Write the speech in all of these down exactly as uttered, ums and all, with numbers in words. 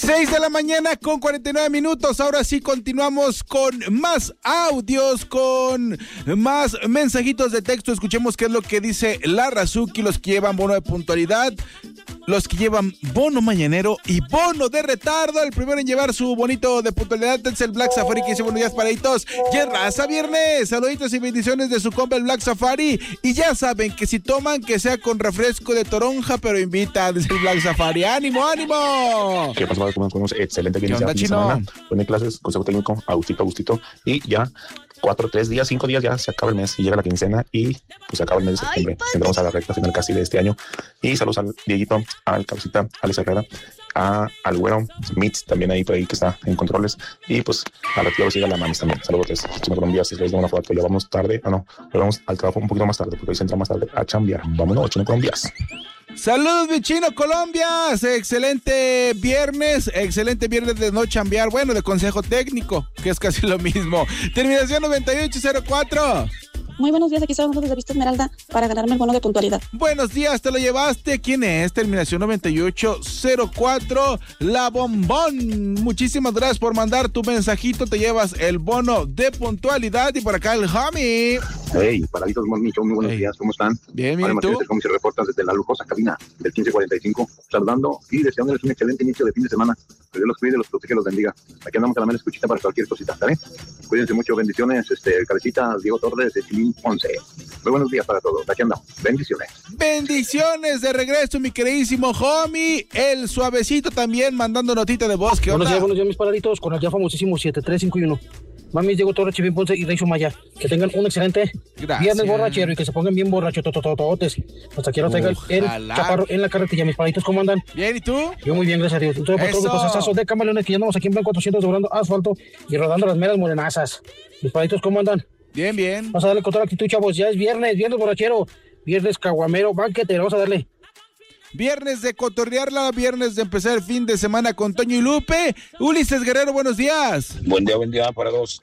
seis de la mañana con cuarenta y nueve minutos. Ahora sí continuamos con más audios, con más mensajitos de texto. Escuchemos qué es lo que dice la Razuki, los que llevan bono de puntualidad, los que llevan bono mañanero y bono de retardo. El primero en llevar su bonito de puntualidad es el Black Safari, que dice buenos días paraditos. Y es raza viernes. Saluditos y bendiciones de su compa el Black Safari. Y ya saben que si toman, que sea con refresco de toronja, pero invita, dice el Black Safari. ¡Ánimo, ánimo! ¿Qué pasa? ¿Cómo estamos? Excelente fin de semana. Buenas clases, consejo técnico, Agustito, Agustito. Y ya cuatro, tres días, cinco días, ya se acaba el mes y llega la quincena y pues se acaba el mes de septiembre. Entramos a la recta final casi de este año. Y saludos al Dieguito, al Cabecita, a Alex Herrera, a, al Güero, Mitz también ahí por ahí que está en controles. Y pues a la tía siga la mamis también. Saludos, Chino Colombia, si les doy una foto, ya vamos tarde. Ah, no, pero vamos al trabajo un poquito más tarde porque hoy se entra más tarde a chambear. Vámonos, Chino Colombia. Saludos, mi Chino Colombia. Excelente viernes, excelente viernes de no chambear, bueno, de consejo técnico, que es casi lo mismo. Terminación noventa y ocho cero cuatro. Muy buenos días, aquí estamos desde Vista Esmeralda para ganarme el bono de puntualidad. Buenos días, te lo llevaste. ¿Quién es? Terminación noventa y ocho cero cuatro, La Bombón. Muchísimas gracias por mandar tu mensajito. Te llevas el bono de puntualidad. Y por acá el homie. Hey, paraditos, muy buenos hey. días, ¿cómo están? Bien, bien, ¿tú? Como se reportas desde la lujosa cabina del quince cuarenta y cinco, saludando y deseándoles un excelente inicio de fin de semana. Que Dios los cuide, los protege, los bendiga. Aquí andamos a la mera escuchita para cualquier cosita, ¿vale? Cuídense mucho, bendiciones, este, Cabecita, Diego Torres, de Chilín Ponce. Muy buenos días para todos, aquí andamos, bendiciones. Bendiciones de regreso, mi queridísimo homie, el suavecito también mandando notita de voz. ¿Qué onda? Buenos días, buenos días, mis paraditos, con el ya famosísimo siete tres cinco uno. Mami, Diego Torres, Chivín Ponce y Reizo Maya. Que tengan un excelente Gracias. viernes borrachero y que se pongan bien borrachos, tototototes. Hasta que ahora traigan el chaparro en la carretilla. Mis paraditos, ¿cómo andan? Bien, ¿y tú? Yo muy bien, gracias a Dios. Entonces, para todos los pasazos de camaleones que ya andamos aquí en Plan cuatrocientos doblando asfalto y rodando las meras morenazas. Mis paraditos, ¿cómo andan? Bien, bien. Vamos a darle con toda la actitud, chavos. Ya es viernes, viernes borrachero, viernes caguamero, banquete. Vamos a darle. Viernes de cotorrearla, viernes de empezar el fin de semana con Toño y Lupe. Ulises Guerrero, buenos días. Buen día, buen día para dos.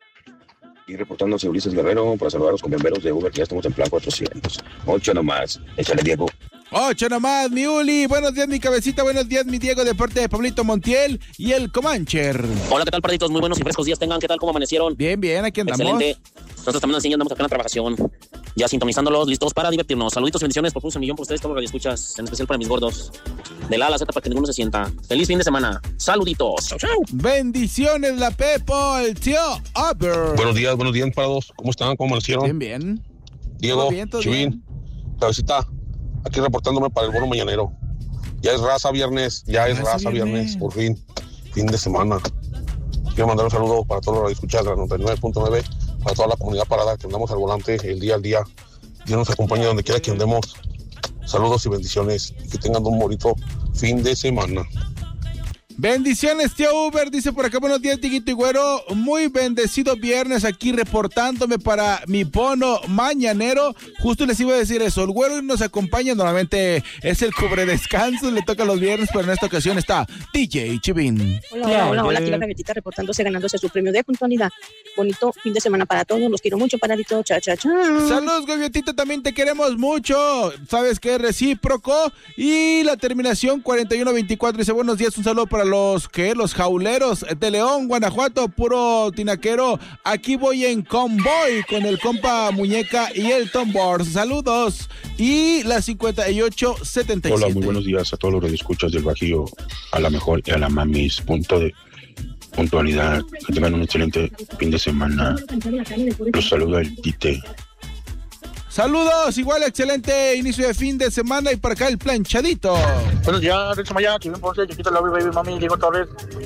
Y reportándose Ulises Guerrero para saludar a los convemberos de Uber, que ya estamos en plan cuatrocientos. Ocho nomás. Échale, Diego. Ocho nomás, mi Uli. Buenos días, mi Cabecita. Buenos días, mi Diego, de parte de Pablito Montiel y el Comancher. Hola, ¿qué tal, parditos? Muy buenos y frescos días tengan. ¿Qué tal? ¿Cómo amanecieron? Bien, bien, aquí andamos. Excelente. Nosotros también así andamos acá en la trabajación. Ya sintonizándolos, listos para divertirnos. Saluditos y bendiciones por un millón por ustedes, todos los radioescuchas, en especial para mis gordos. De la A a la Z para que ninguno se sienta. Feliz fin de semana. Saluditos. Chau, chau. Bendiciones, la Pepo, el tío Aber. Buenos días, buenos días para todos. ¿Cómo están? ¿Cómo amanecieron? Bien, bien. Diego, Chubín, Cabecita, aquí reportándome para el bono mañanero. Ya es raza viernes, ya es raza, raza viernes. viernes, por fin, fin de semana. Quiero mandar un saludo para todos los radioescuchas de la noventa y nueve punto nueve, para toda la comunidad parada que andamos al volante el día al día. Dios nos acompañe donde quiera que andemos. Saludos y bendiciones. Y que tengan un bonito fin de semana. Bendiciones, tío Uber, dice por acá, buenos días, Tiguito y Güero, muy bendecido viernes aquí reportándome para mi bono mañanero. Justo les iba a decir eso, el Güero nos acompaña, normalmente es el cubre descanso, le toca los viernes, pero en esta ocasión está D J Chivin. Hola, hola, hola, hola, aquí la Gavetita reportándose, ganándose su premio de puntualidad. Bonito fin de semana para todos, los quiero mucho, paradito, cha, cha, cha. Saludos, Gaviotita, también te queremos mucho, sabes que es recíproco. Y la terminación cuarenta y uno veinticuatro dice, buenos días, un saludo para los que los jauleros de León, Guanajuato, puro tinaquero. Aquí voy en convoy con el compa Muñeca y el Tombor. Saludos. Y la cincuenta y ocho setenta y siete. Hola, muy buenos días a todos los radioescuchas del Bajío, a la mejor y a la mamis. Punto de puntualidad. Que tengan un excelente fin de semana. Los saluda el Tite. Saludos, igual excelente inicio de fin de semana y para acá el planchadito. Buenos días, Renzo Maya, Chivín Ponce, Chiquito Lobby, Baby Mami, Diego Torres.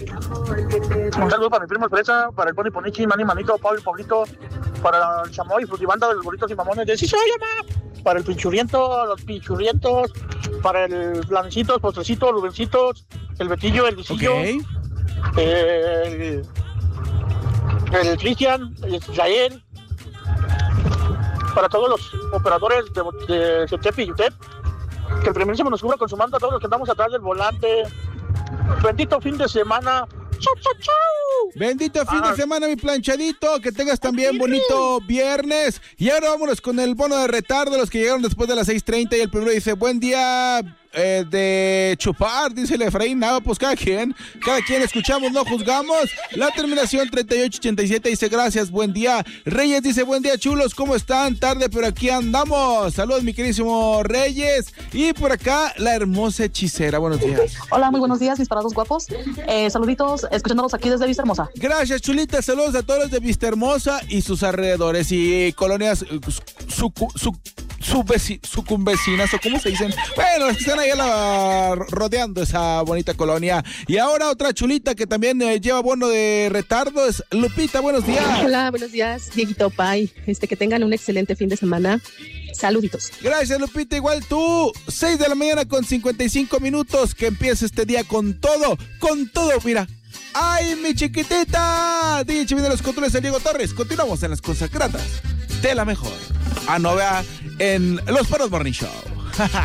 Un saludo para mi primo Fresa, para el Pony Ponichi, Mani Manito, Pablo y Pablito, para el Chamoy, Frutibanda de los Burritos y Mamones de Cisoyama, para el Pinchurriento, los Pinchurrientos, para el Flancitos, Postrecitos, Rubencitos, el Betillo, el Vicillo, okay. el, el Cristian, el Israel. Para todos los operadores de, de CETEP y UTEP, que el primerísimo nos cubra con su mando a todos los que andamos atrás del volante. Bendito fin de semana. ¡Chau, chau, chau! Bendito fin de semana, mi planchadito. Que tengas también bonito viernes. Y ahora vámonos con el bono de retardo, los que llegaron después de las seis treinta. Y el primero dice, buen día eh, de chupar, dice el Efraín. Nada, pues cada quien, cada quien escuchamos, no juzgamos. La terminación treinta y ocho ochenta y siete dice, gracias, buen día. Reyes dice, buen día, chulos, ¿cómo están? Tarde, pero aquí andamos. Saludos, mi queridísimo Reyes. Y por acá, la hermosa hechicera. Buenos días. Hola, muy buenos días, mis parados guapos. Eh, saluditos, escuchándolos aquí desde Vista Hermosa. Gracias, chulita. Saludos a todos los de Vista Hermosa y sus alrededores y colonias su, su, su, veci, sucunvecinas, o cómo se dicen. Bueno, los que están ahí a la, rodeando esa bonita colonia. Y ahora otra chulita que también eh, lleva bono de retardo es Lupita. Buenos días. Hola, buenos días, Dieguito Pai. Este, que tengan un excelente fin de semana. Saluditos. Gracias, Lupita, igual tú. seis de la mañana con cincuenta y cinco minutos. Que empiece este día con todo, con todo, mira. ¡Ay, mi chiquitita! D J de los controles de Diego Torres. Continuamos en las consagradas de la mejor. A no vea en Los Perros Morning Show.